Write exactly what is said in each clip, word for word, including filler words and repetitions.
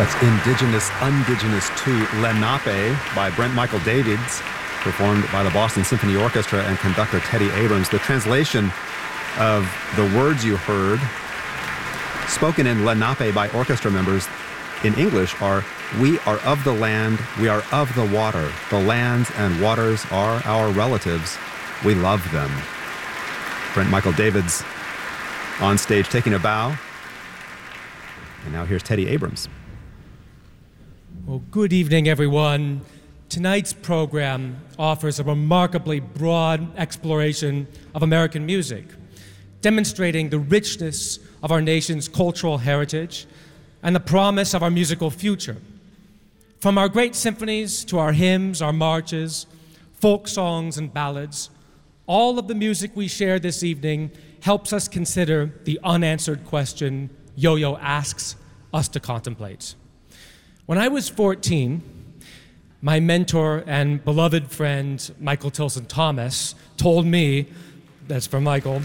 That's Indigenous, Undigenous to Lenape by Brent Michael Davids, performed by the Boston Symphony Orchestra and conductor Teddy Abrams. The translation of the words you heard, spoken in Lenape by orchestra members in English, are, "We are of the land, we are of the water. The lands and waters are our relatives. We love them." Brent Michael Davids on stage taking a bow. And now here's Teddy Abrams. Well, good evening, everyone. Tonight's program offers a remarkably broad exploration of American music, demonstrating the richness of our nation's cultural heritage and the promise of our musical future. From our great symphonies to our hymns, our marches, folk songs, and ballads, all of the music we share this evening helps us consider the unanswered question Yo-Yo asks us to contemplate. When I was fourteen, my mentor and beloved friend, Michael Tilson Thomas, told me, that's for Michael,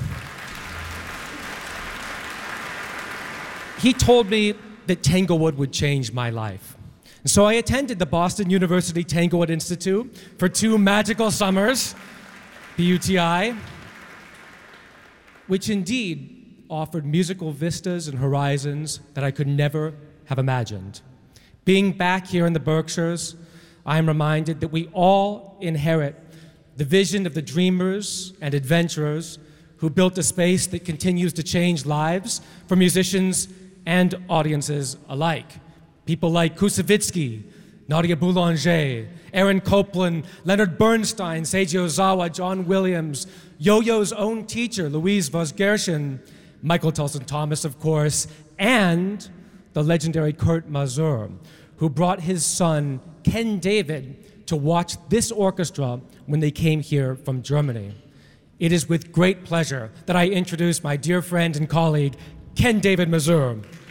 he told me that Tanglewood would change my life. And so I attended the Boston University Tanglewood Institute for two magical summers, B U T I, which indeed offered musical vistas and horizons that I could never have imagined. Being back here in the Berkshires, I am reminded that we all inherit the vision of the dreamers and adventurers who built a space that continues to change lives for musicians and audiences alike. People like Kusevitsky, Nadia Boulanger, Aaron Copland, Leonard Bernstein, Seiji Ozawa, John Williams, Yo-Yo's own teacher, Louise Vosgershyn, Michael Tilson Thomas, of course, and the legendary Kurt Masur, who brought his son, Ken David, to watch this orchestra when they came here from Germany. It is with great pleasure that I introduce my dear friend and colleague, Ken David Masur.